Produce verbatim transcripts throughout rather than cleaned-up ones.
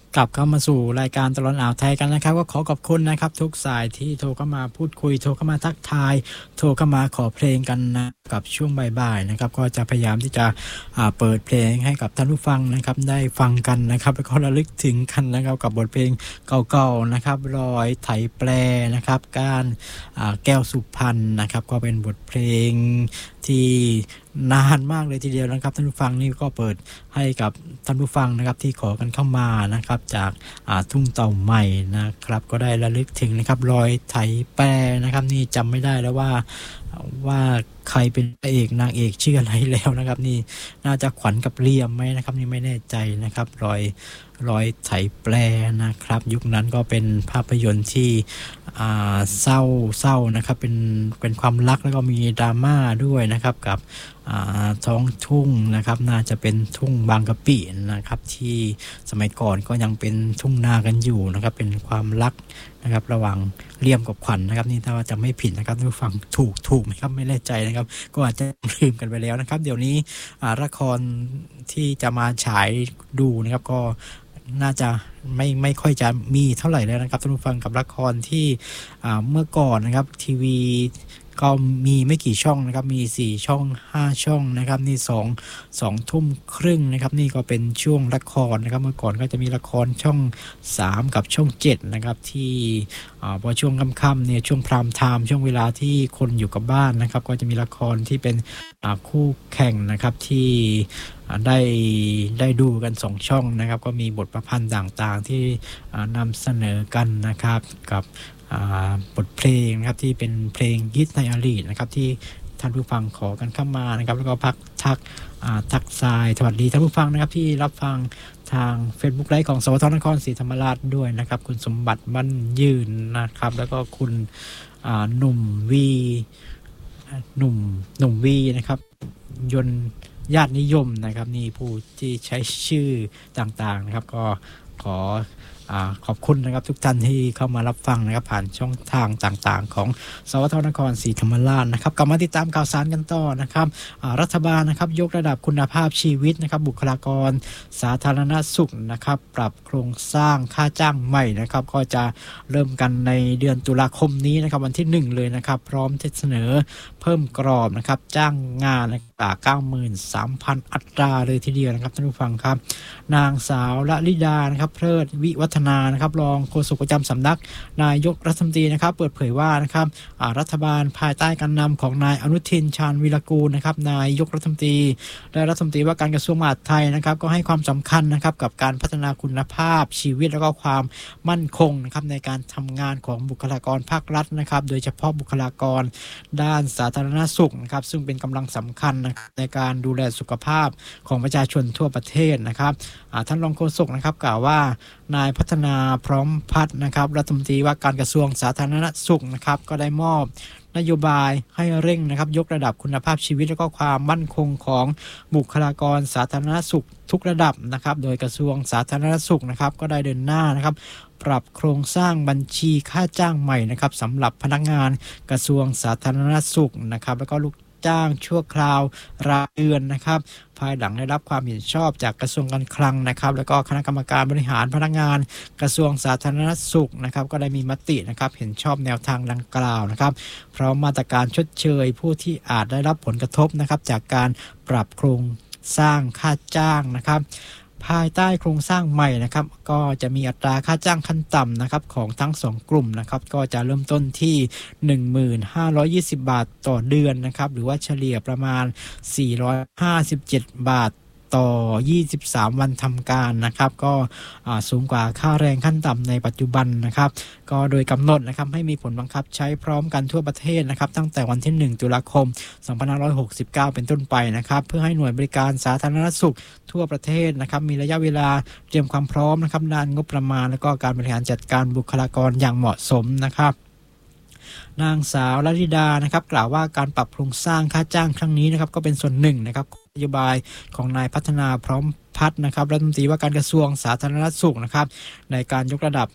กลับเข้ามาสู่รายการตลอดอ่าวไทยกันนะครับก็ขอขอบคุณนะครับทุกสายที่โทรเข้ามาพูดคุยโทรเข้ามาทักทายโทรเข้ามาขอเพลงกันนะกับช่วงบ่ายๆนะครับก็จะพยายามที่จะเปิดเพลงให้กับท่านผู้ฟังนะครับได้ฟังกันนะครับแล้วก็ระลึกถึงกันนะครับกับบทเพลงเก่าๆนะครับรอยไถแปลนะครับการแก้วสุพรรณนะครับก็เป็นบทเพลงที่นานมากเลยทีเดียวนะครับท่านผู้ฟังนี่ก็เปิดให้กับท่านผู้ฟังนะครับที่ขอกันเข้ามานะครับจากทุ่งเต่าใหม่นะครับก็ได้ระลึกถึงนะครับรอยไถแปรนะครับนี่จำไม่ได้แล้วว่าว่าใครเป็นพระเอกนางเอกชื่ออะไรแล้วนะครับนี่น่าจะขวัญกับเลี่ยมไหมนะครับนี่ไม่แน่ใจนะครับรอยรอยไถแปรนะครับยุคนั้นก็เป็นภาพยนตร์ที่เศร้าเศร้านะครับเป็นเป็นความรักแล้วก็มีดราม่าด้วยนะครับกับท้องทุ่งนะครับน่าจะเป็นทุ่งบางกะปินะครับที่สมัยก่อนก็ยังเป็นทุ่งนากันอยู่นะครับเป็นความรักนะครับระหว่างเลี่ยมกับขวัญ นะครับนี่ถ้าว่าจะไม่ผิดนะครับผู้ฟังถูกถูกไหมครับไม่แน่ใจนะครับก็อาจจะลืมกันไปแล้วนะครับเดี๋ยวนี้ละครที่จะมาฉายดูนะครับก็น่าจะไม่ไม่ค่อยจะมีเท่าไหร่แล้วนะครับท่านผู้ฟังกับละครที่เมื่อก่อนนะครับทีวีก็มีไม่กี่ช่องนะครับมีสี่ช่องห้าช่องนะครับนี่สอง สองทุ่มครึ่งนะครับนี่ก็เป็นช่วงละครนะครับเมื่อก่อนก็จะมีละครช่องสามกับช่องเจ็ดนะครับที่พอช่วงค่ำๆเนี่ยช่วงพรามไทม์ช่วงเวลาที่คนอยู่กับบ้านนะครับก็จะมีละครที่เป็นคู่แข่งนะครับที่ได้ได้ดูกันสองช่องนะครับก็มีบทประพันธ์ต่างๆที่นำเสนอกันนะครับกับบทเพลงนะครับที่เป็นเพลงฮิตในอดีตนะครับที่ท่านผู้ฟังขอกันเข้ามานะครับแล้วก็พักทักทักทายสวัสดีท่านผู้ฟังนะครับที่รับฟังทาง Facebook ไลฟ์ของสวทนครศรีธรรมราชด้วยนะครับคุณสมบัติมั่นยืนนะครับแล้วก็คุณหนุ่มวีหนุ่มหนุ่มวีนะครับยนต์ญาตินิยมนะครับนี่ผู้ที่ใช้ชื่อต่างๆนะครับก็ขอขอบคุณนะครับทุกท่านที่เข้ามารับฟังนะครับผ่านช่องทางต่างๆของสวทนครศรีธรรมราชนะครับกลับมาติดตามข่าวสารกันต่อนะครับรัฐบาลนะครับยกระดับคุณภาพชีวิตนะครับบุคลากรสาธารณสุขนะครับปรับโครงสร้างค่าจ้างใหม่นะครับก็จะเริ่มกันในเดือนตุลาคมนี้นะครับวันที่หนึ่งเลยนะครับพร้อมที่เสนอเพิ่มกรอบนะครับจ้างงานนะครับ เก้าหมื่นสามพัน อัตราเลยทีเดียวนะครับท่านผู้ฟังครับนางสาวละลิดานะครับเพลิดวิวัฒนานะครับรองโฆษกประจำสำนักนายกรัฐมนตรีนะครับเปิดเผยว่านะครับรัฐบาลภายใต้การนำของนายอนุทินชาญวีรกูลนะครับนายกรัฐมนตรีและรัฐมนตรีว่าการกระทรวงมหาดไทยนะครับก็ให้ความสำคัญนะครับกับการพัฒนาคุณภาพชีวิตและก็ความมั่นคงนะครับในการทำงานของบุคลากรภาครัฐนะครับโดยเฉพาะบุคลากรด้านสาธารณสุขนะครับซึ่งเป็นกำลังสำคัญในการดูแลสุขภาพของประชาชนทั่วประเทศนะครับท่านรองโฆษกนะครับกล่าวว่านายพัฒนาพร้อมพัฒน์นะครับรัฐมนตรีว่าการกระทรวงสาธารณสุขนะครับก็ได้มอบนโยบายให้เร่งนะครับยกระดับคุณภาพชีวิตและก็ความมั่นคงของบุคลากรสาธารณสุขทุกระดับนะครับโดยกระทรวงสาธารณสุขนะครับก็ได้เดินหน้านะครับปรับโครงสร้างบัญชีค่าจ้างใหม่นะครับสำหรับพนักงานกระทรวงสาธารณสุขนะครับแล้วก็ลูกจ้างชั่วคราวรายเดือนนะครับภายหลังได้รับความเห็นชอบจากกระทรวงการคลังนะครับแล้วก็คณะกรรมการบริหารพนักงานกระทรวงสาธารณสุขนะครับก็ได้มีมตินะครับเห็นชอบแนวทางดังกล่าวนะครับพร้อมมาตรการชดเชยผู้ที่อาจได้รับผลกระทบนะครับจากการปรับโครงสร้างค่าจ้างนะครับภายใต้โครงสร้างใหม่นะครับก็จะมีอัตราค่าจ้างขั้นต่ำนะครับของทั้งสองกลุ่มนะครับก็จะเริ่มต้นที่ หนึ่งหมื่นห้าร้อยยี่สิบ บาทต่อเดือนนะครับหรือว่าเฉลี่ยประมาณสี่ร้อยห้าสิบเจ็ดบาทต่อยี่สิบสามวันทำการนะครับก็สูงกว่าค่าแรงขั้นต่ำในปัจจุบันนะครับก็โดยกำหนดนะครับให้มีผลบังคับใช้พร้อมกันทั่วประเทศนะครับตั้งแต่วันที่หนึ่งตุลาคมสองพันห้าร้อยหกสิบเก้าเป็นต้นไปนะครับเพื่อให้หน่วยบริการสาธารณสุขทั่วประเทศนะครับมีระยะเวลาเตรียมความพร้อมนะครับด้านงบประมาณและก็การบริหารจัดการบุคลากรอย่างเหมาะสมนะครับนางสาวลลิดานะครับกล่าวว่าการปรับโครงสร้างค่าจ้างครั้งนี้นะครับก็เป็นส่วนหนึ่งนะครับนโยบายของนายพัฒนาพร้อมพัฒน์นะครับรัฐมนตรีว่าการกระทรวงสาธารณสุขนะครับในการยกระดับ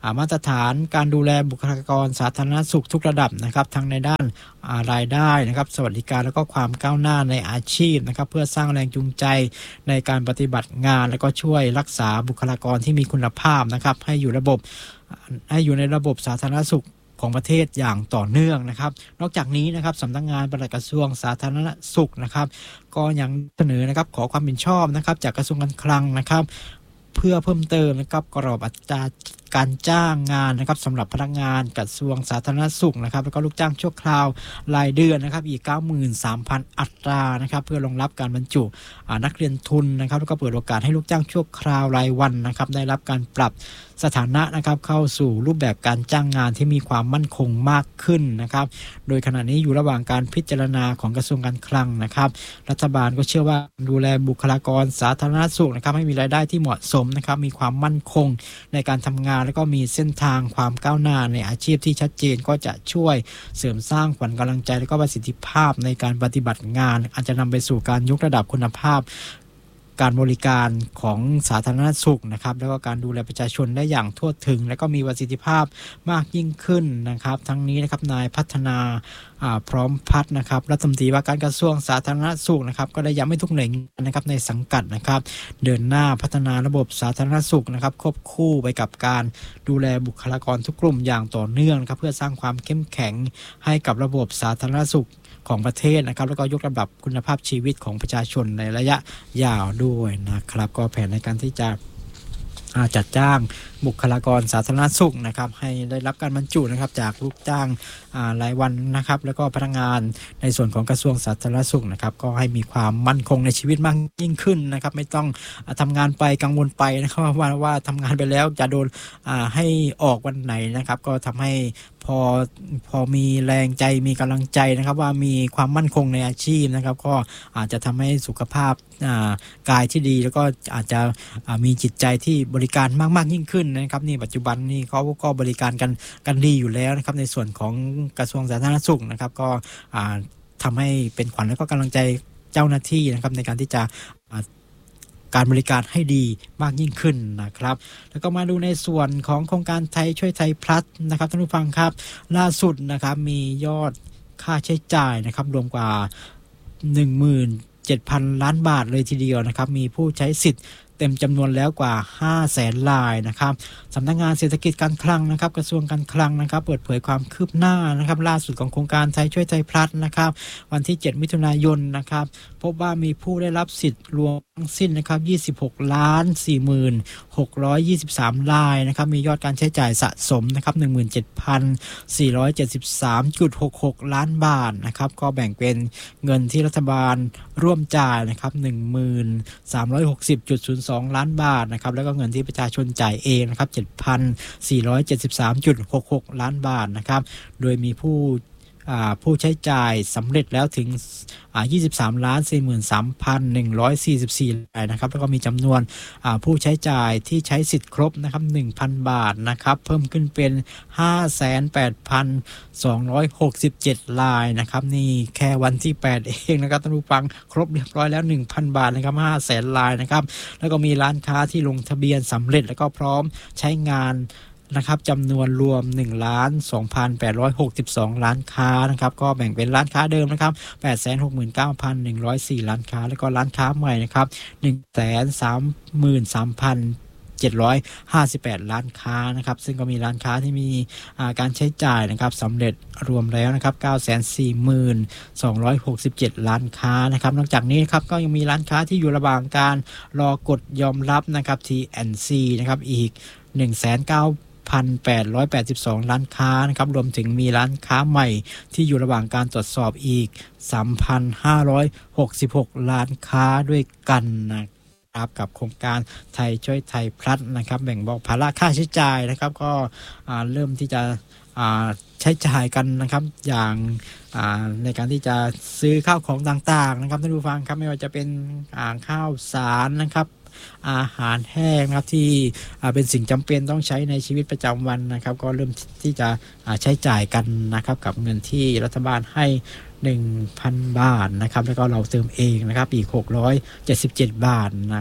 มาตรฐานการดูแลบุคลากรสาธารณสุขทุกระดับนะครับทั้งในด้านรายได้นะครับสวัสดิการแล้วก็ความก้าวหน้าในอาชีพนะครับเพื่อสร้างแรงจูงใจในการปฏิบัติงานแล้วก็ช่วยรักษาบุคลากรที่มีคุณภาพนะครับให้อยู่ระบบให้อยู่ในระบบสาธารณสุขของประเทศอย่างต่อเนื่องนะครับนอกจากนี้นะครับสำนักงานปลัดกระทรวงสาธารณสุขนะครับก็ยังเสนอนะครับขอความเห็นชอบนะครับจากกระทรวงการคลังนะครับเพื่อเพิ่มเติมนะครับกรอบอัตราการจ้างงานนะครับสำหรับพนักงานกระทรวงสาธารณสุขนะครับแล้วก็ลูกจ้างชั่วคราวรายเดือนนะครับอีก เก้าหมื่นสามพัน อัตรานะครับเพื่อรองรับการบรรจุนักเรียนทุนนะครับแล้วก็เปิดโอกาสให้ลูกจ้างชั่วคราวรายวันนะครับได้รับการปรับสถานะนะครับเข้าสู่รูปแบบการจ้างงานที่มีความมั่นคงมากขึ้นนะครับโดยขณะนี้อยู่ระหว่างการพิจารณาของกระทรวงการคลังนะครับรัฐบาลก็เชื่อว่าดูแลบุคลากรสาธารณสุขนะครับให้มีรายได้ที่เหมาะสมนะครับมีความมั่นคงในการทำงานแล้วก็มีเส้นทางความก้าวหน้าในอาชีพที่ชัดเจนก็จะช่วยเสริมสร้างขวัญกำลังใจและก็ประสิทธิภาพในการปฏิบัติงานอาจจะนำไปสู่การยกระดับคุณภาพการบริการของสาธารณสุขนะครับแล้วก็การดูแลประชาชนได้อย่างทั่วถึงและก็มีประสิทธิภาพมากยิ่งขึ้นนะครับทั้งนี้นะครับนายพัฒนาพร้อมพัฒนะครับรัฐมนตรีว่าการกระทรวงสาธารณสุขนะครับก็ได้ย้ำให้ทุกหน่วยงานนะครับในสังกัดนะครับเดินหน้าพัฒนาระบบสาธารณสุขนะครับควบคู่ไปกับการดูแลบุคลากรทุกกลุ่มอย่างต่อเนื่องนะครับเพื่อสร้างความเข้มแข็งให้กับระบบสาธารณสุขของประเทศนะครับแล้วก็ยกระดับคุณภาพชีวิตของประชาชนในระยะยาวด้วยนะครับก็แผนในการที่จะจัดจ้างบุคลากรสาธารณสุขนะครับให้ได้รับการบรรจุนะครับจากลูกจ้างรายวันนะครับแล้วก็พนักงานในส่วนของกระทรวงสาธารณสุขนะครับก็ให้มีความมั่นคงในชีวิตมากยิ่งขึ้นนะครับไม่ต้องทำงานไปกังวลไปนะครับว่าว่าทำงานไปแล้วจะโดนให้ออกวันไหนนะครับก็ทำให้พอพอมีแรงใจมีกำลังใจนะครับว่ามีความมั่นคงในอาชีพนะครับก็อาจจะทำให้สุขภาพกายที่ดีแล้วก็อาจจะมีจิตใจที่บริการมากๆยิ่งขึ้นนะครับนี่ปัจจุบันนี่เขาก็บริการกันกันดีอยู่แล้วนะครับในส่วนของกระทรวงสาธารณสุขนะครับก็ทำให้เป็นขวัญและก็กำลังใจเจ้าหน้าที่นะครับในการที่จะการบริการให้ดีมากยิ่งขึ้นนะครับแล้วก็มาดูในส่วนของโครงการไทยช่วยไทยพลัสนะครับท่านผู้ฟังครับล่าสุดนะครับมียอดค่าใช้จ่ายนะครับรวมกว่า หนึ่งหมื่นเจ็ดพัน ล้านบาทเลยทีเดียวนะครับมีผู้ใช้สิทธิ์เต็มจำนวนแล้วกว่า ห้าแสน รายนะครับสำนักงานเศรษฐกิจการคลังนะครับกระทรวงการคลังนะครับเปิดเผยความคืบหน้านะครับล่าสุดของโครงการไทยช่วยไทยพลัสนะครับวันที่เจ็ดมิถุนายนนะครับพบว่ามีผู้ได้รับสิทธิ์รวมทั้งสิ้นนะครับยี่สิบหกล้านสี่หมื่นหกร้อยยี่สิบสาม รายนะครับมียอดการใช้จ่ายสะสมนะครับ หนึ่งหมื่นเจ็ดพันสี่ร้อยเจ็ดสิบสามจุดหกหก ล้านบาทนะครับก็แบ่งเป็นเงินที่รัฐบาลร่วมจ่ายนะครับ หนึ่งหมื่นสามร้อยหกสิบจุดศูนย์สอง ล้านบาทนะครับแล้วก็เงินที่ประชาชนจ่ายเองนะครับ เจ็ดพันสี่ร้อยเจ็ดสิบสามจุดหกหก ล้านบาทนะครับโดยมีผู้ผู้ใช้จ่ายสำเร็จแล้วถึงยี่สิบสามล้านสี่หมื่นสามพันหนึ่งร้อยสี่สิบสี่ รายนะครับแล้วก็มีจำนวนผู้ใช้จ่ายที่ใช้สิทธิ์ครบนะครับ หนึ่งพัน บาทนะครับเพิ่มขึ้นเป็น ห้าแสนแปดพันสองร้อยหกสิบเจ็ด รายนะครับนี่แค่วันที่แปดเองนะครับท่านผู้ฟังครบเรียบร้อยแล้ว หนึ่งพัน บาทนะครับ ห้าแสน รายนะครับแล้วก็มีร้านค้าที่ลงทะเบียนสำเร็จแล้วก็พร้อมใช้งานนะครับจำนวนรวม หนึ่งล้านสองพันแปดร้อยหกสิบสอง ล้านค้านะครับก็แบ่งเป็นร้านค้าเดิมนะครับ แปดแสนหกหมื่นเก้าพันหนึ่งร้อยสี่ ล้านค้าแล้วก็ร้านค้าใหม่นะครับ หนึ่งแสนสามหมื่นสามพันเจ็ดร้อยห้าสิบแปด ล้านค้านะครับซึ่งก็มีร้านค้าที่มีการใช้จ่ายนะครับสำเร็จรวมแล้วนะครับ เก้าแสนสี่หมื่นสองร้อยหกสิบเจ็ด ล้านค้านะครับนอกจากนี้ครับก็ยังมีร้านค้าที่อยู่ระหว่างการรอกดยอมรับนะครับ ที แอนด์ ซี นะครับอีก หนึ่งแสนเก้าพันแปดร้อยแปดสิบสอง ล้านค้านะครับรวมถึงมีร้านค้าใหม่ที่อยู่ระหว่างการตรวจสอบอีก สามพันห้าร้อยหกสิบหก ล้านค้าด้วยกันนะครับกับโครงการไทยช่วยไทยพลัสนะครับแบ่งเบาภาระค่าใช้จ่ายนะครับก็เริ่มที่จะใช้จ่ายกันนะครับอย่างในการที่จะซื้อข้าวของต่างๆนะครับท่านผู้ฟังครับไม่ว่าจะเป็นข้าวสารนะครับอาหารแห้งนะครับที่เป็นสิ่งจำเป็นต้องใช้ในชีวิตประจำวันนะครับก็เริ่มที่จะใช้จ่ายกันนะครับกับเงินที่รัฐบาลให้ หนึ่งพัน บาทนะครับแล้วก็เราเติมเองนะครับอีกหกร้อยเจ็ดสิบเจ็ดบาทนะครับ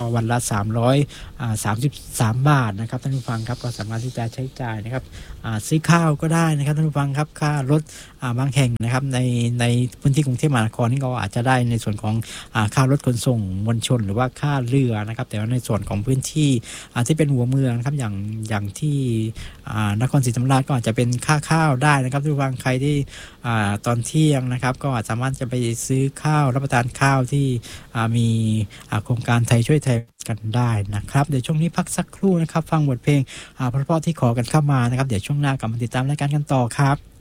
วันละสามร้อยสามสิบสามบาทนะครับท่านผู้ฟังครับก็สามารถที่จะใช้จ่ายนะครับซื้อข้าวก็ได้นะครับท่านผู้ฟังครับค่ารถบางแห่งนะครับในในพื้นที่กรุงเทพมหานครนี่ก็อาจจะได้ในส่วนของค่ารถขนส่งมวลชนหรือว่าค่าเรือนะครับแต่ว่าในส่วนของพื้นที่ที่เป็นหัวเมืองนะครับอย่างอย่างที่นครศรีธรรมราชก็อาจจะเป็นค่าข้าวได้นะครับท่านผู้ฟังใครที่ตอนเที่ยงนะครับก็สามารถจะไปซื้อข้าวรับประทานข้าวที่มีโครงการไทยช่วยไทยกันได้นะครับเดี๋ยวช่วงนี้พักสักครู่นะครับฟังบทเพลงเพราะๆที่ขอกันเข้ามานะครับเดี๋ยวช่วงหน้ากลับมาติดตามรายการกันต่อครับ